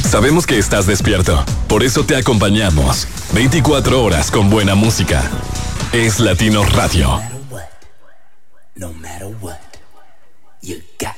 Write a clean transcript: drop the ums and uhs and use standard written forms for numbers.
Sabemos que estás despierto, por eso te acompañamos. 24 horas con buena música. Es Latino Radio. No matter what, you got